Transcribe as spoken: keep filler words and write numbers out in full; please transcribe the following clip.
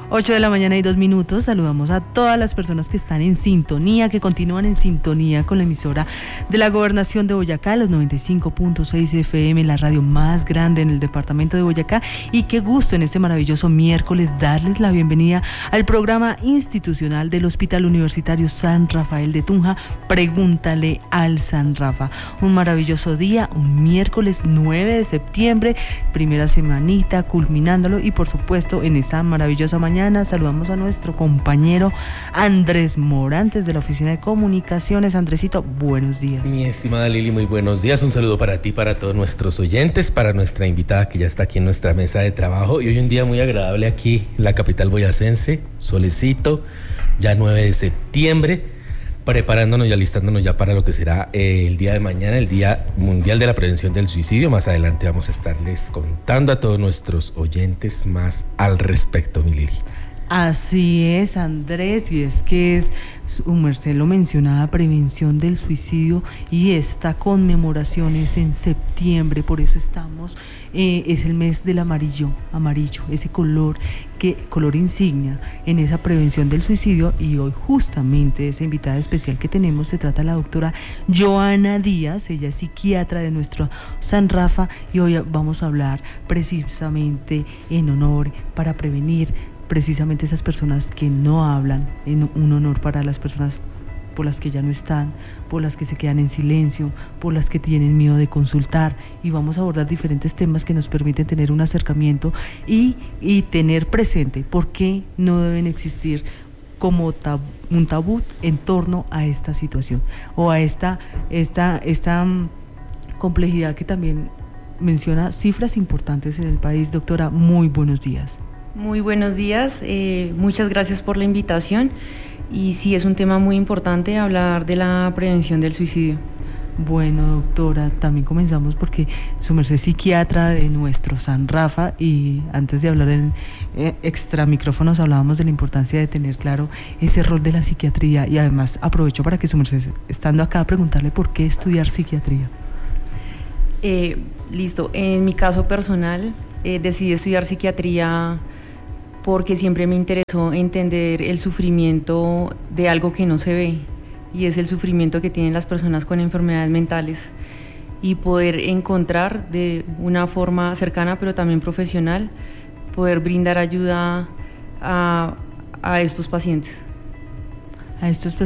ocho de la mañana y dos minutos. Saludamos a todas las personas que están en sintonía, que continúan en sintonía con la emisora de la Gobernación de Boyacá, los noventa y cinco punto seis F M, la radio más grande en el departamento de Boyacá. Y qué gusto en este maravilloso miércoles darles la bienvenida al programa institucional del Hospital Universitario San Rafael de Tunja, Pregúntale al San Rafa. Un maravilloso día, un miércoles nueve de septiembre, primera semanita, culminándolo, y por supuesto en esta maravillosa mañana saludamos a nuestro compañero Andrés Morantes de la Oficina de Comunicaciones. Andresito, buenos días. Mi estimada Lili, muy buenos días. Un saludo para ti, para todos nuestros oyentes, para nuestra invitada que ya está aquí en nuestra mesa de trabajo. Y hoy un día muy agradable aquí en la capital boyacense, solecito, ya nueve de septiembre, preparándonos y alistándonos ya para lo que será eh, el día de mañana, el Día Mundial de la Prevención del Suicidio. Más adelante vamos a estarles contando a todos nuestros oyentes más al respecto, mi Lili. Así es, Andrés, y es que es, su merced lo mencionaba, prevención del suicidio, y esta conmemoración es en septiembre, por eso estamos, eh, es el mes del amarillo, amarillo, ese color, que, color insignia en esa prevención del suicidio. Y hoy justamente esa invitada especial que tenemos se trata de la doctora Joana Díaz. Ella es psiquiatra de nuestro San Rafa, y hoy vamos a hablar precisamente en honor, para prevenir precisamente esas personas que no hablan, en un honor para las personas por las que ya no están, por las que se quedan en silencio, por las que tienen miedo de consultar. Y vamos a abordar diferentes temas que nos permiten tener un acercamiento y, y tener presente por qué no deben existir como tab- un tabú en torno a esta situación o a esta, esta, esta um, complejidad que también menciona cifras importantes en el país. Doctora, muy buenos días. Muy buenos días, eh, muchas gracias por la invitación. Y sí, es un tema muy importante hablar de la prevención del suicidio. Bueno, doctora, también comenzamos porque su merced es psiquiatra de nuestro San Rafa, y antes de hablar del eh, extra micrófonos hablábamos de la importancia de tener claro ese rol de la psiquiatría, y además aprovecho para que su merced, estando acá, preguntarle por qué estudiar psiquiatría. Eh, listo, en mi caso personal eh, decidí estudiar psiquiatría porque siempre me interesó entender el sufrimiento de algo que no se ve, y es el sufrimiento que tienen las personas con enfermedades mentales, y poder encontrar de una forma cercana pero también profesional, poder brindar ayuda a, a estos pacientes. A estos